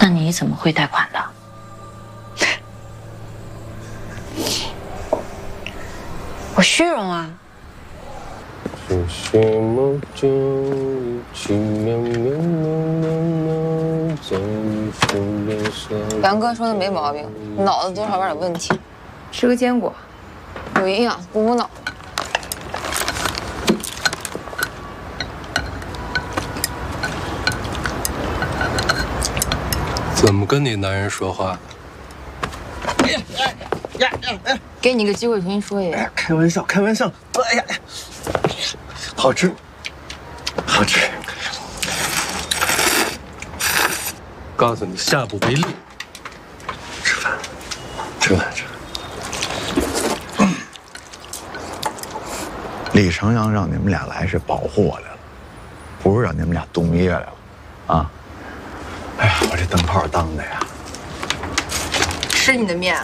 那你怎么会贷款的？ 我虚荣啊。杨哥说的没毛病，脑子多少有点问题。吃个坚果，有营养，补补脑。 怎么跟你男人说话的？ 给你个机会重新说一遍。 开玩笑，开玩笑。哎呀，好吃，好吃。 告诉你，下不为例。 吃饭，吃饭，吃饭。 李成阳让你们俩来是保护我来了，不是让你们俩动业来了，啊！哎呀，我这灯泡当的呀！ 吃你的面。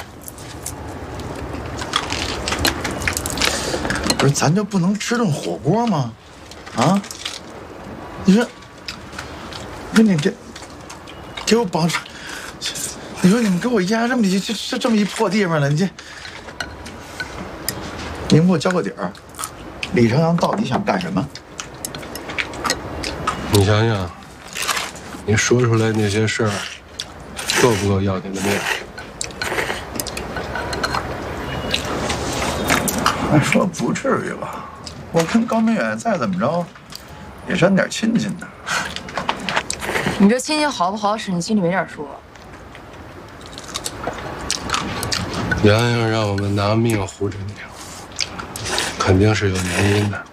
不是，咱就不能吃顿火锅吗？啊？你说你给我绑，你说你们给我压这么一破地方了，你们给我交个底儿，李成阳到底想干什么？ 你想想，你说出来那些事儿，够不够要你的命？ 按说不至于吧？我跟高明远再怎么着，也沾点亲戚呢。 你这亲戚好不好使，你心里没点数？ 洋洋让我们拿命护着你，肯定是有原因的。